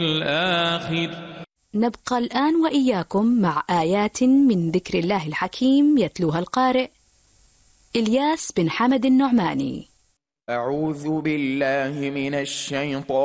الآخر. نبقى الآن وإياكم مع آيات من ذكر الله الحكيم يتلوها القارئ إلياس بن حمد النعماني. أعوذ بالله من الشيطان